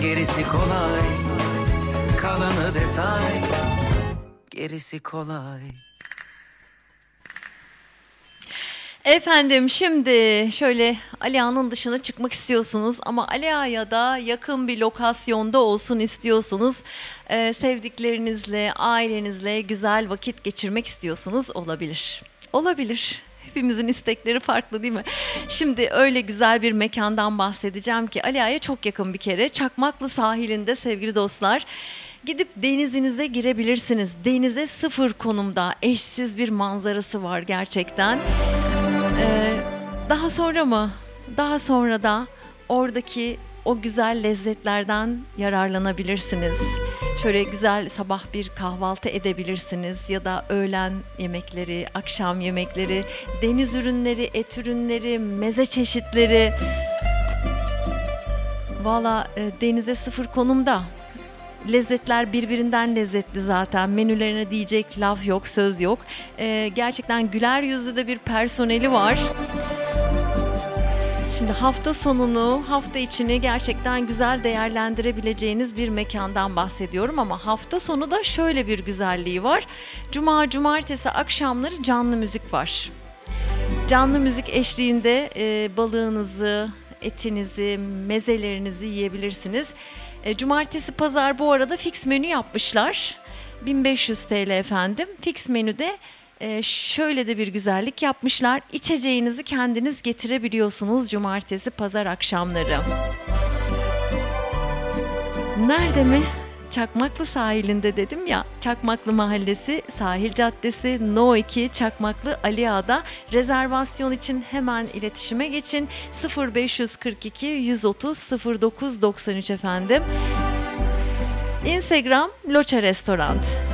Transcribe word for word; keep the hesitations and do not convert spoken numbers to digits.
gerisi kolay, kalanı detay, gerisi kolay. Efendim şimdi şöyle Aliağa'nın dışına çıkmak istiyorsunuz ama Aliağa'ya da yakın bir lokasyonda olsun istiyorsunuz. Ee, sevdiklerinizle, ailenizle güzel vakit geçirmek istiyorsunuz, olabilir. Olabilir. Hepimizin istekleri farklı değil mi? Şimdi öyle güzel bir mekandan bahsedeceğim ki Aliağa'ya çok yakın bir kere. Çakmaklı sahilinde sevgili dostlar. Gidip denizinize girebilirsiniz. Denize sıfır konumda, eşsiz bir manzarası var gerçekten. Ee, daha sonra mı? Daha sonra da oradaki o güzel lezzetlerden yararlanabilirsiniz. Şöyle güzel sabah bir kahvaltı edebilirsiniz ya da öğlen yemekleri, akşam yemekleri, deniz ürünleri, et ürünleri, meze çeşitleri. Valla e, denize sıfır konumda. Lezzetler birbirinden lezzetli zaten. Menülerine diyecek laf yok, söz yok. Ee, gerçekten güler yüzlü de bir personeli var. Şimdi hafta sonunu, hafta içini gerçekten güzel değerlendirebileceğiniz bir mekandan bahsediyorum ama hafta sonu da şöyle bir güzelliği var. Cuma, cumartesi akşamları canlı müzik var. Canlı müzik eşliğinde e, balığınızı, etinizi, mezelerinizi yiyebilirsiniz. Cumartesi, pazar bu arada fix menü yapmışlar. bin beş yüz T L efendim. Fix menüde şöyle de bir güzellik yapmışlar. İçeceğinizi kendiniz getirebiliyorsunuz cumartesi, pazar akşamları. Nerede mi? Çakmaklı sahilinde dedim ya. Çakmaklı Mahallesi, Sahil Caddesi, No iki, Çakmaklı Aliağa'da. Rezervasyon için hemen iletişime geçin. sıfır beş kırk iki yüz otuz sıfır dokuz doksan üç efendim. Instagram Loça Restorant.